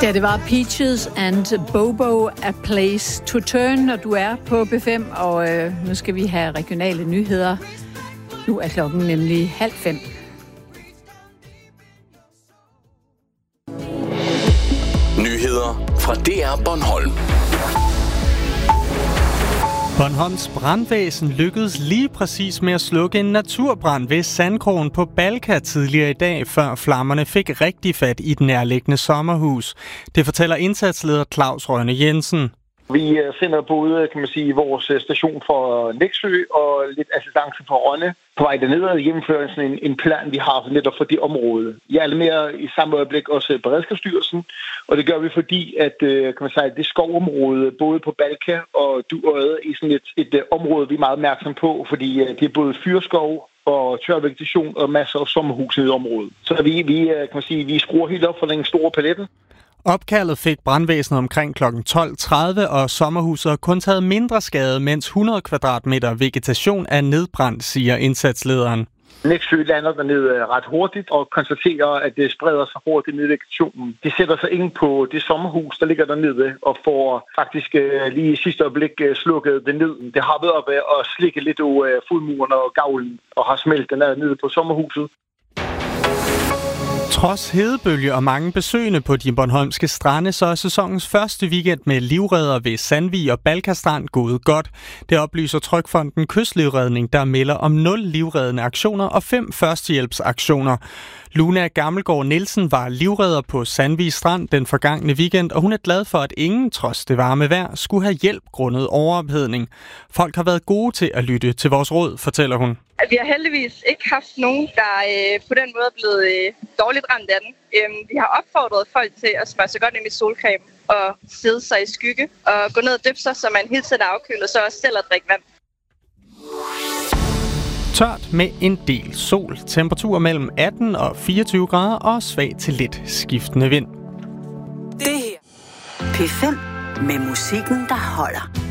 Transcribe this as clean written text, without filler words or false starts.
Ja, det var Peaches and Bobo, A Place to Turn, når du er på B5, og nu skal vi have regionale nyheder. Nu er klokken nemlig 4:30. Nyheder fra DR Bornholm. Bornholms brandvæsen lykkedes lige præcis med at slukke en naturbrand ved Sandkrogen på Balka tidligere i dag, før flammerne fik rigtig fat i den nærliggende sommerhus. Det fortæller indsatsleder Claus Rønne Jensen. Vi sender både, kan man sige, vores station for Nexø og lidt assistance for Rønne på vej dernede og gennemføre sådan en plan, vi har netop for det område. Jeg er mere i samme øjeblik også Beredskabsstyrelsen, og det gør vi fordi, at kan man sige, det skovområde, både på Balka og Duodde, er sådan et område, vi er meget opmærksom på, fordi det er både fyrskov og tør vegetation og masser af sommerhus i området. Så vi skruer helt op for den store paletten. Opkaldet fik brandvæsenet omkring kl. 12.30, og sommerhuset har kun taget mindre skade, mens 100 kvadratmeter vegetation er nedbrændt, siger indsatslederen. Nexø lander dernede ret hurtigt og konstaterer, at det spreder sig hurtigt ned i vegetationen. De sætter sig ind på det sommerhus, der ligger dernede, og får faktisk lige i sidste øjeblik slukket det ned. Det har været oppe og slikke lidt af fodmurene og gavlen og har smeltet ned på sommerhuset. Trods hedebølge og mange besøgende på de bornholmske strande, så er sæsonens første weekend med livredder ved Sandvig og Balkastrand gået godt. Det oplyser Trygfonden Kystlivredning, der melder om 0 livreddende aktioner og 5 førstehjælpsaktioner. Luna Gammelgaard Nielsen var livredder på Sandvig Strand den forgangne weekend, og hun er glad for, at ingen, trods det varme vejr, skulle have hjælp grundet overophedning. Folk har været gode til at lytte til vores råd, fortæller hun. Vi har heldigvis ikke haft nogen, der på den måde er blevet dårligt ramt af den. Vi har opfordret folk til at smøre sig godt ind i solcreme og sidde sig i skygge og gå ned og dyppe sig, så man hele tiden er afkølet, og så også selv at drikke vand. Tørt med en del sol. Temperaturer mellem 18 og 24 grader og svag til lidt skiftende vind. Det her P5 med musikken, der holder.